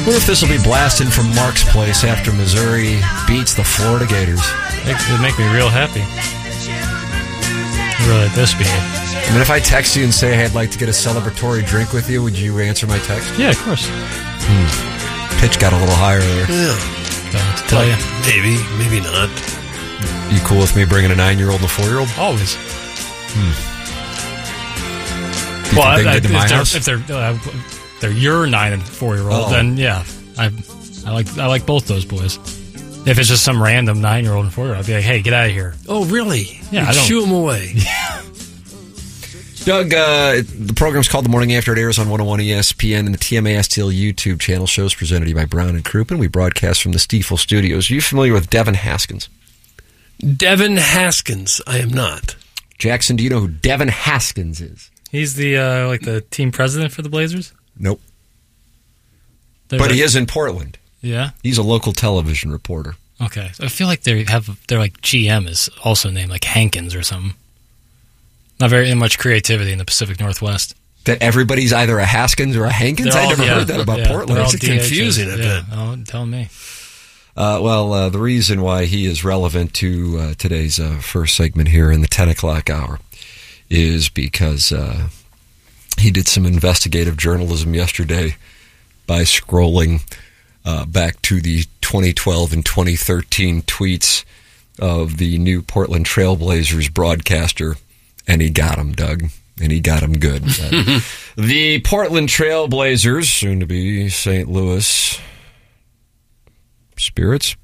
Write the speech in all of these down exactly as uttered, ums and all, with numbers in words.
wonder if this will be blasted from Mark's place after Missouri beats the Florida Gators. It would make me real happy. Really, this be it. I mean, if I text you and say, hey, I'd like to get a celebratory drink with you, would you answer my text? Yeah, of course. Hmm. Pitch got a little higher there. Yeah. Don't have to tell you. Maybe, maybe not. You cool with me bringing a nine-year-old and a four-year-old? Always. Hmm. You Well, think I, I, they did my if, house? they're, if they're uh, if they're your nine and four year old, Oh. then yeah, I I like I like both those boys. If it's just some random nine year old and four year old, I'd be like, hey, get out of here. Oh, really? Yeah, You'd I don't- shoo them away. Doug, uh, the program's called The Morning After. It airs on one oh one E S P N and the T M A S T L YouTube channel. Shows presented to you by Brown and Crouppen. We broadcast from the Stiefel Studios. Are you familiar with Devin Haskins? Devin Haskins, I am not. Jackson, do you know who Devin Haskins is? He's the uh, like the team president for the Blazers. Nope. They're But like- he is in Portland. Yeah. He's a local television reporter. Okay. I feel like they have they're like G M is also named like Hankins or something. Not very much creativity in the Pacific Northwest. That everybody's either a Haskins or a Hankins? They're I all- never yeah, heard that about yeah, Portland. they're all It's D Hs, confusing, I yeah. bet. Oh, tell me. Uh, well, uh, the reason why he is relevant to uh, today's uh, first segment here in the ten o'clock hour is because uh, he did some investigative journalism yesterday by scrolling uh, back to the twenty twelve and twenty thirteen tweets of the new Portland Trailblazers broadcaster, and he got him, Doug. And he got him good. Uh, the Portland Trailblazers, soon to be Saint Louis Spirits,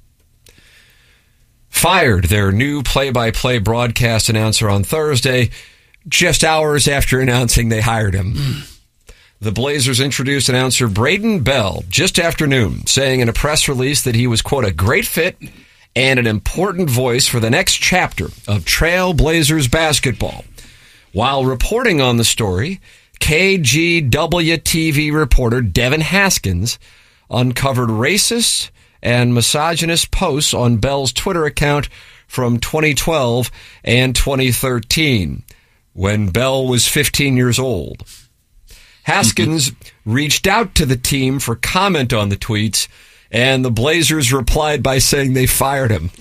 fired their new play-by-play broadcast announcer on Thursday, just hours after announcing they hired him. Mm. The Blazers introduced announcer Braden Bell just after noon, saying in a press release that he was, quote, a great fit and an important voice for the next chapter of Trailblazers basketball. While reporting on the story, K G W T V reporter Devin Haskins uncovered racist and misogynist posts on Bell's Twitter account from twenty twelve and twenty thirteen, when Bell was fifteen years old. Haskins reached out to the team for comment on the tweets, and the Blazers replied by saying they fired him.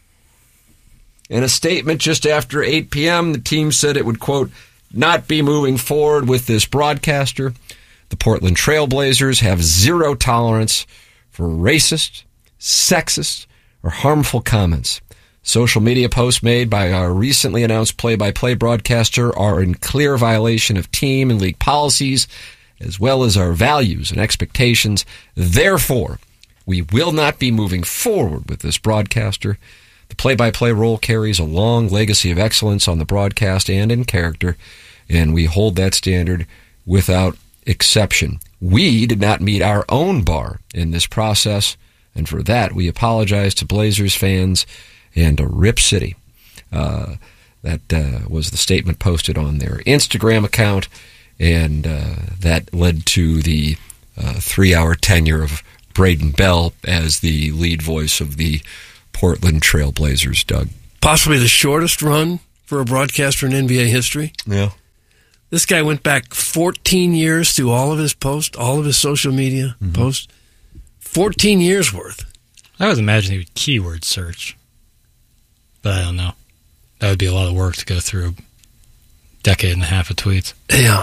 In a statement just after eight p.m., the team said it would, quote, not be moving forward with this broadcaster. The Portland Trailblazers have zero tolerance for racist, sexist, or harmful comments. Social media posts made by our recently announced play-by-play broadcaster are in clear violation of team and league policies, as well as our values and expectations. Therefore, we will not be moving forward with this broadcaster. The play-by-play role carries a long legacy of excellence on the broadcast and in character, and we hold that standard without exception. We did not meet our own bar in this process, and for that we apologize to Blazers fans and to Rip City. Uh, that uh, was the statement posted on their Instagram account, and uh, that led to the uh, three-hour tenure of Braden Bell as the lead voice of the Portland Trailblazers, Doug. Possibly the shortest run for a broadcaster in N B A history. Yeah. This guy went back fourteen years through all of his posts, all of his social media mm-hmm. posts. fourteen years worth. I would imagine he would keyword search. But I don't know. That would be a lot of work to go through a decade and a half of tweets. Yeah.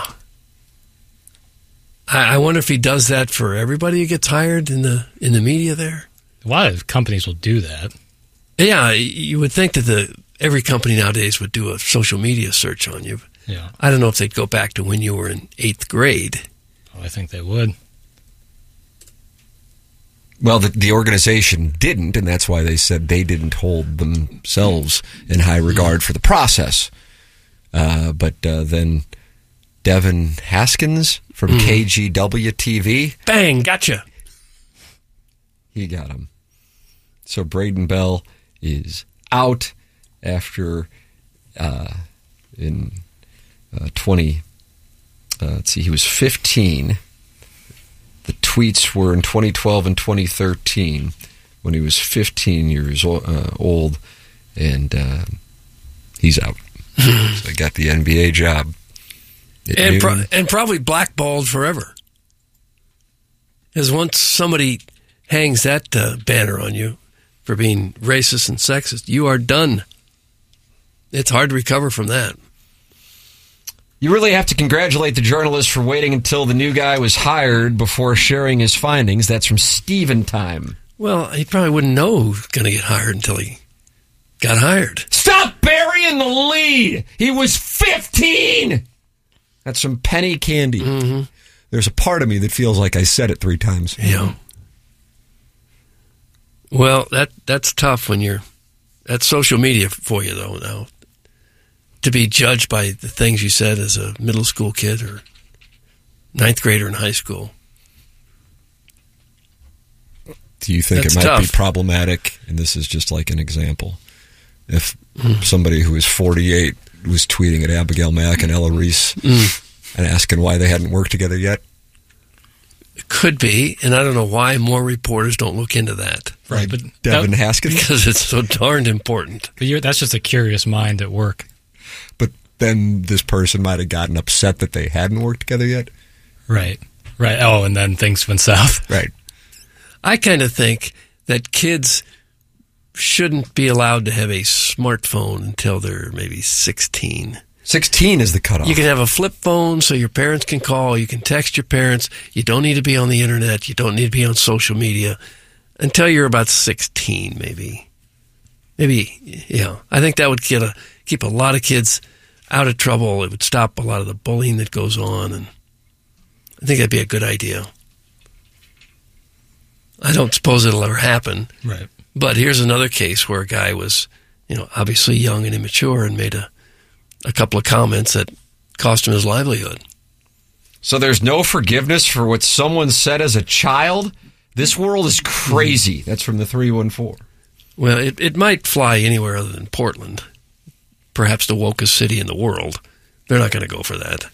I, I wonder if he does that for everybody who gets hired in the in the media there. A lot of companies will do that. Yeah, you would think that the every company nowadays would do a social media search on you. Yeah. I don't know if they'd go back to when you were in eighth grade. Oh, I think they would. Well, the, the organization didn't, and that's why they said they didn't hold themselves in high regard for the process. Uh, but uh, then Devin Haskins from mm. K G W T V. Bang, gotcha. He got him. So Braden Bell is out after uh, in uh, twenty. Uh, let's see, he was fifteen. The tweets were in twenty twelve and twenty thirteen when he was fifteen years uh, old, and uh, he's out. So I got the N B A job. And, pro- and probably blackballed forever. Because once somebody hangs that uh, banner on you for being racist and sexist, you are done. It's hard to recover from that. You really have to congratulate the journalist for waiting until the new guy was hired before sharing his findings. That's from Steven Time. Well, he probably wouldn't know who was going to get hired until he got hired. Stop burying the lead! He was fifteen! That's from Penny Candy. Mm-hmm. There's a part of me that feels like I said it three times. Yeah. Well, that that's tough when you're... That's social media for you, though, now. To be judged by the things you said as a middle school kid or ninth grader in high school. Do you think That's it might tough. be problematic, and this is just like an example, if Mm. somebody who is forty-eight was tweeting at Abigail Mack and Ella Reese Mm. and asking why they hadn't worked together yet? It could be, and I don't know why more reporters don't look into that. Right, but Devin that, Haskins? Because it's so darned important. but you're, that's just a curious mind at work. But then this person might have gotten upset that they hadn't worked together yet? Right, right. Oh, and then things went south. Right. I kind of think that kids shouldn't be allowed to have a smartphone until they're maybe sixteen. sixteen is the cutoff. You can have a flip phone so your parents can call. You can text your parents. You don't need to be on the internet. You don't need to be on social media until you're about sixteen, maybe. Maybe, yeah. I think that would get a, keep a lot of kids out of trouble. It would stop a lot of the bullying that goes on, and I think that'd be a good idea. I don't suppose it'll ever happen. Right. But here's another case where a guy was, you know, obviously young and immature and made a, a couple of comments that cost him his livelihood. So there's no forgiveness for what someone said as a child? This world is crazy. That's from the three one four. Well, it, it might fly anywhere other than Portland. Perhaps the wokest city in the world. They're not going to go for that.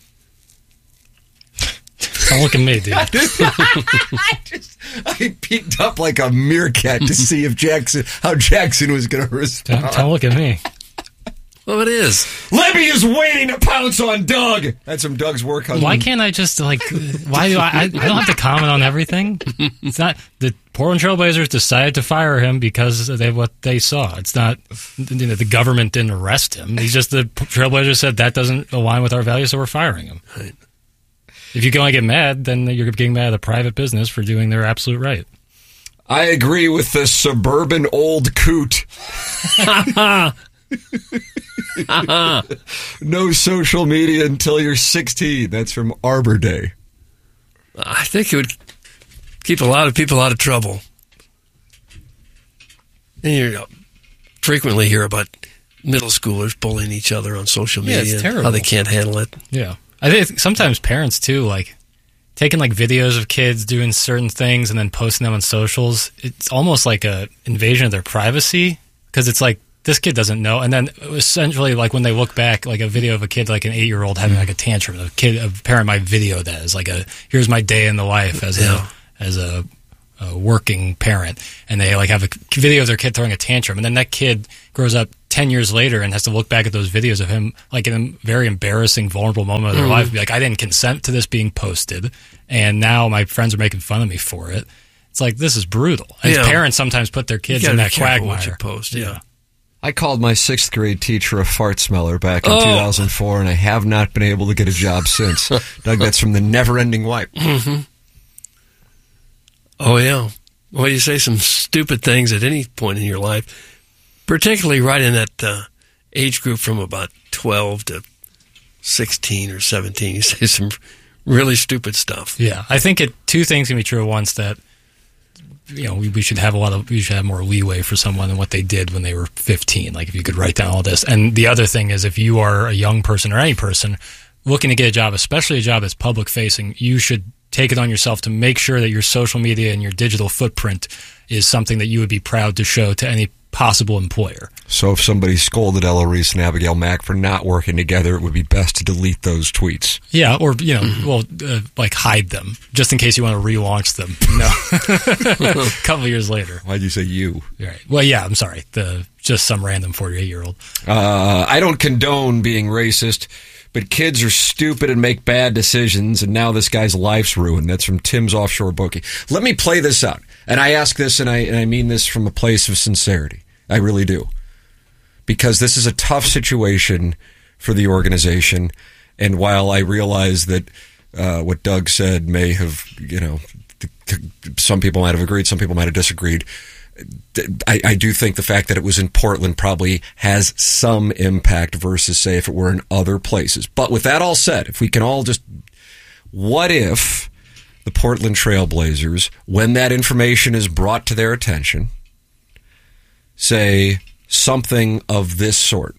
Don't look at me, dude. I just I peeked up like a meerkat to see if Jackson how Jackson was going to respond. Don't, don't look at me. Well, it is. Libby is waiting to pounce on Doug. That's from Doug's work husband. Why can't I just, like, why do I, I, I don't have to comment on everything. It's not, the Portland Trailblazers decided to fire him because of they, what they saw. It's not, you know, the government didn't arrest him. He's just, the Trailblazers said that doesn't align with our values, so we're firing him. Right. If you can only get mad, then you're getting mad at a private business for doing their absolute right. I agree with the suburban old coot. No social media until you're sixteen. That's from Arbor Day. I think it would keep a lot of people out of trouble. And you frequently hear about middle schoolers bullying each other on social Yeah, media. it's and terrible. How they can't handle it. Yeah. I think sometimes parents, too, like, taking, like, videos of kids doing certain things and then posting them on socials, it's almost like a invasion of their privacy, because it's like, this kid doesn't know. And then essentially, like, when they look back, like, a video of a kid, like an eight-year-old having, like, a tantrum, a kid, a parent might video that as, like, a, here's my day in the life as Yeah. a, as a, a working parent. And they, like, have a video of their kid throwing a tantrum. And then that kid grows up ten years later and has to look back at those videos of him, like, in a very embarrassing, vulnerable moment of their Mhm. life, and be like, I didn't consent to this being posted, and now my friends are making fun of me for it. It's like, this is brutal. And Yeah. parents sometimes put their kids You in gotta that be careful what quagmire. you post, yeah. I called my sixth grade teacher a fart smeller back in Oh. two thousand four, and I have not been able to get a job since. Doug, that's from the Never Ending Wipe. Mm-hmm. Oh, yeah. Well, you say some stupid things at any point in your life, particularly right in that uh, age group from about twelve to sixteen or seventeen. You say some really stupid stuff. Yeah, I think it. Two things can be true at once. That, you know, we, we should have a lot of we should have more leeway for someone than what they did when they were fifteen. Like, if you could write down all this. And the other thing is, if you are a young person or any person looking to get a job, especially a job that's public facing, you should take it on yourself to make sure that your social media and your digital footprint is something that you would be proud to show to any possible employer. So if somebody scolded Ella Reese and Abigail Mack for not working together, it would be best to delete those tweets. Yeah, or, you know, well, uh, like, hide them, just in case you want to relaunch them. No. A couple years later. Why'd you say you? Right. Well, yeah, I'm sorry. The just some random forty-eight-year-old. Uh, I don't condone being racist, but kids are stupid and make bad decisions, and now this guy's life's ruined. That's from Tim's Offshore Bookie. Let me play this out. And I ask this, and I, and I mean this from a place of sincerity. I really do. Because this is a tough situation for the organization, and while I realize that uh, what Doug said may have, you know, some people might have agreed, some people might have disagreed, I, I do think the fact that it was in Portland probably has some impact versus, say, if it were in other places. But with that all said, if we can all just, what if the Portland Trail Blazers, when that information is brought to their attention, say something of this sort?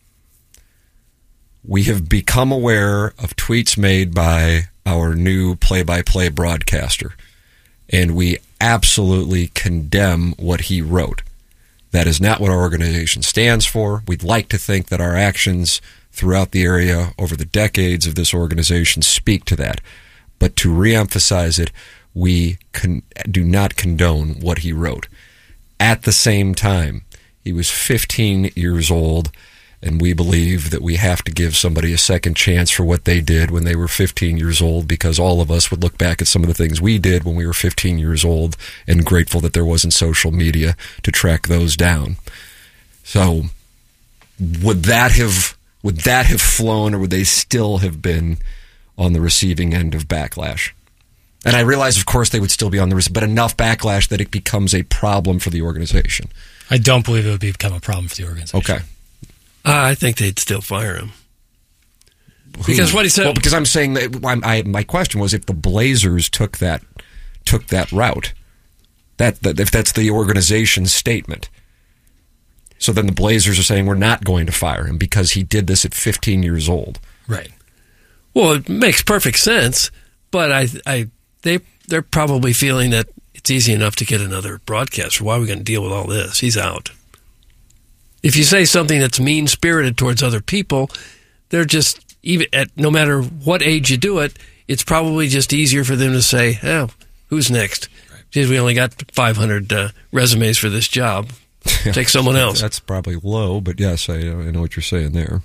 We have become aware of tweets made by our new play-by-play broadcaster, and we absolutely condemn what he wrote. That is not what our organization stands for. We'd like to think that our actions throughout the area over the decades of this organization speak to that. But to reemphasize it, we con- do not condone what he wrote. At the same time, he was fifteen years old, and we believe that we have to give somebody a second chance for what they did when they were fifteen years old, because all of us would look back at some of the things we did when we were fifteen years old and grateful that there wasn't social media to track those down. So would that have would that have flown, or would they still have been on the receiving end of backlash? And I realize, of course, they would still be on the receiving, but enough backlash that it becomes a problem for the organization. I don't believe it would become a problem for the organization. Okay. Uh, I think they'd still fire him. Because what he said. Well, because I'm saying that I'm, I, my question was if the Blazers took that took that route, that, that if that's the organization's statement. So then the Blazers are saying we're not going to fire him because he did this at fifteen years old. Right. Well, it makes perfect sense, but I, I, they, they're probably feeling that it's easy enough to get another broadcaster. Why are we going to deal with all this? He's out. If you say something that's mean-spirited towards other people, they're just, even at no matter what age you do it, it's probably just easier for them to say, oh, who's next? Right. Geez, we only got five hundred uh, resumes for this job. Take someone else. That's probably low, but yes, I, I know what you're saying there.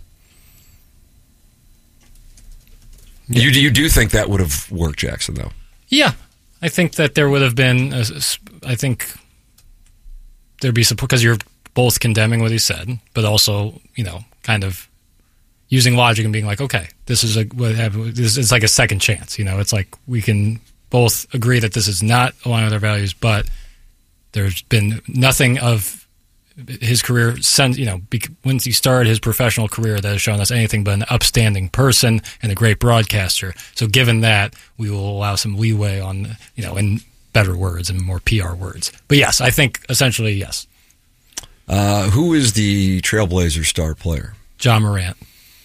Yeah. You, you do think that would have worked, Jackson, though? Yeah. I think that there would have been, a, I think there'd be support, because you're both condemning what he said, but also, you know, kind of using logic and being like, okay, this is a this is like a second chance. You know, it's like we can both agree that this is not aligned with our values, but there's been nothing of his career since, you know, once he started his professional career that has shown us anything but an upstanding person and a great broadcaster. So given that, we will allow some leeway on, you know, in better words and more P R words. But yes, I think essentially yes. Uh, who is the Trailblazers star player? John Morant.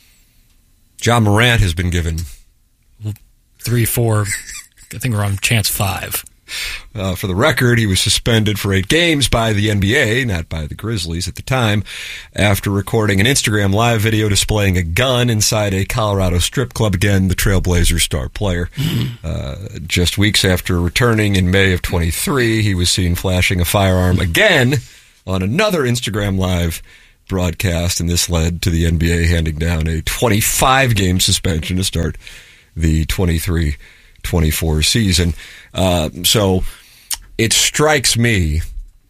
John Morant has been given three, four, I think we're on chance five. Uh, for the record, he was suspended for eight games by the N B A, not by the Grizzlies at the time, after recording an Instagram live video displaying a gun inside a Colorado strip club. Again, the Trailblazers star player. Uh, just weeks after returning in May of twenty-three, he was seen flashing a firearm again on another Instagram live broadcast, and this led to the N B A handing down a twenty-five game suspension to start the twenty-three twenty-four season. Uh, so it strikes me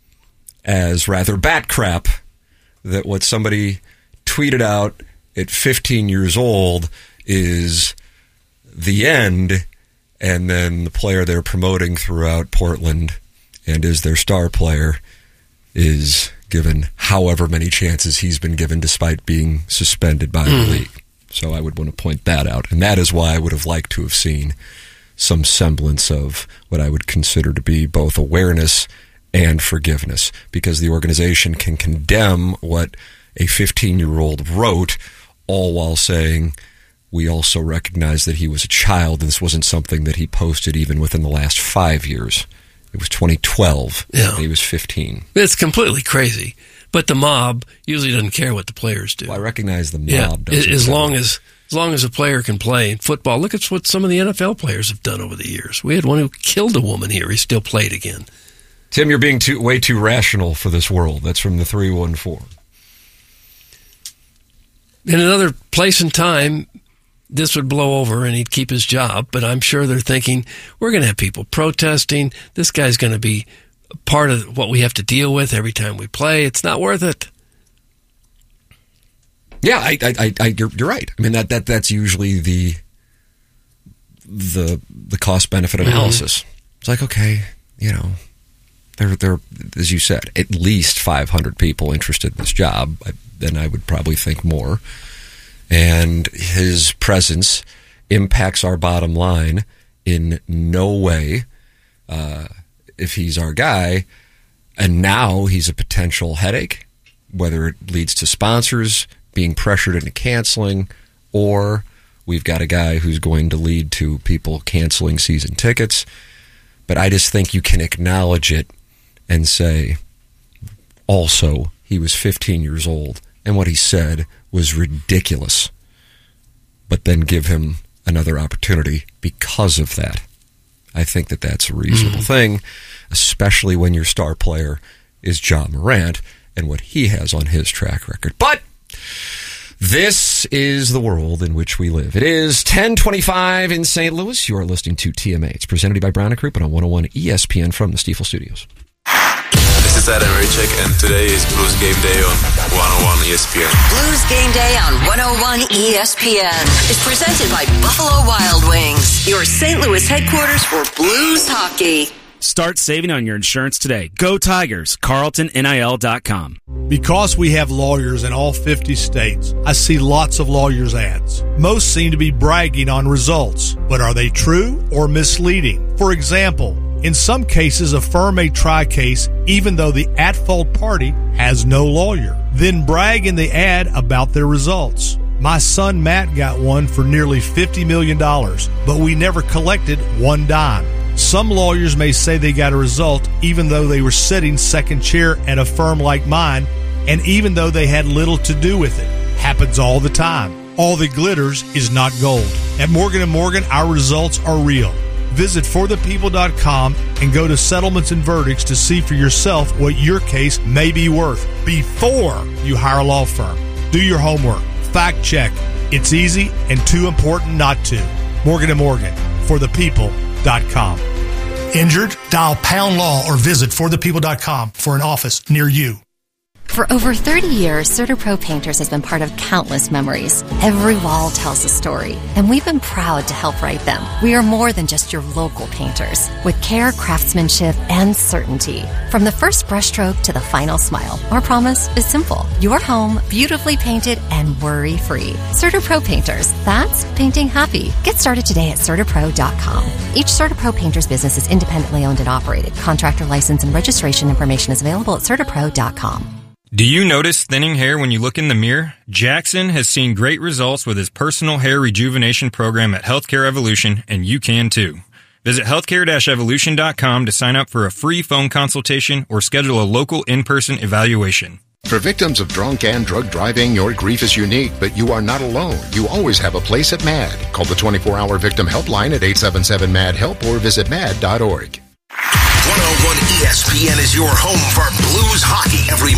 as rather bat crap that what somebody tweeted out at fifteen years old is the end, and then the player they're promoting throughout Portland and is their star player is given however many chances he's been given despite being suspended by the league. So I would want to point that out. And that is why I would have liked to have seen some semblance of what I would consider to be both awareness and forgiveness, because the organization can condemn what a fifteen-year-old wrote, all while saying we also recognize that he was a child and this wasn't something that he posted even within the last five years. It was twenty twelve. Yeah. And he was fifteen. It's completely crazy. But the mob usually doesn't care what the players do. Well, I recognize the mob yeah. doesn't. As long as, as long as a player can play in football. Look at what some of the N F L players have done over the years. We had one who killed a woman here. He still played again. Tim, you're being too, way too rational for this world. That's from the three one four. In another place and time, this would blow over and he'd keep his job. But I'm sure they're thinking, we're going to have people protesting. This guy's going to be part of what we have to deal with every time we play. It's not worth it. Yeah, I, I, I, you're, you're right. I mean, that, that that's usually the the the cost benefit analysis. Mm-hmm. It's like, okay, you know, there there as you said, at least five hundred people interested in this job. I, then I would probably think more. And his presence impacts our bottom line in no way. Uh, if he's our guy, and now he's a potential headache, whether it leads to sponsors being pressured into canceling, or we've got a guy who's going to lead to people canceling season tickets. But I just think you can acknowledge it and say, also, he was fifteen years old, and what he said was ridiculous. But then give him another opportunity because of that. I think that that's a reasonable mm. thing, especially when your star player is Ja Morant and what he has on his track record. But this is the world in which we live. It is ten twenty-five in Saint Louis. You are listening to T M A. It's presented by Brown and Crouppen on one oh one E S P N from the Stiefel Studios. This is Adam Raychek, and today is Blues Game Day on one oh one E S P N. Blues Game Day on one oh one E S P N is presented by Buffalo Wild Wings, your Saint Louis headquarters for Blues hockey. Start saving on your insurance today. Go Tigers. Carlton N I L dot com. Because we have lawyers in all fifty states, I see lots of lawyers' ads. Most seem to be bragging on results, but are they true or misleading? For example, in some cases, a firm may try a case even though the at-fault party has no lawyer, then brag in the ad about their results. My son Matt got one for nearly fifty million dollars, but we never collected one dime. Some lawyers may say they got a result even though they were sitting second chair at a firm like mine, and even though they had little to do with it. Happens all the time. All that glitters is not gold. At Morgan and Morgan, our results are real. Visit for the people dot com and go to Settlements and Verdicts to see for yourself what your case may be worth before you hire a law firm. Do your homework. Fact check. It's easy and too important not to. Morgan and Morgan, for the people dot com. Injured? Dial pound law or visit for the people dot com for an office near you. For over thirty years, CertaPro Painters has been part of countless memories. Every wall tells a story, and we've been proud to help write them. We are more than just your local painters, with care, craftsmanship, and certainty. From the first brushstroke to the final smile, our promise is simple. Your home, beautifully painted and worry-free. CertaPro Painters, that's painting happy. Get started today at Certa Pro dot com. Each CertaPro Painters business is independently owned and operated. Contractor license and registration information is available at Certa Pro dot com. Do you notice thinning hair when you look in the mirror? Jackson has seen great results with his personal hair rejuvenation program at Healthcare Evolution, and you can too. Visit healthcare dash evolution dot com to sign up for a free phone consultation or schedule a local in-person evaluation. For victims of drunk and drug driving, your grief is unique, but you are not alone. You always have a place at MAD. Call the twenty-four hour victim helpline at eight seven seven MAD HELP or visit mad dot org. one oh one E S P N is your home for Blues hockey every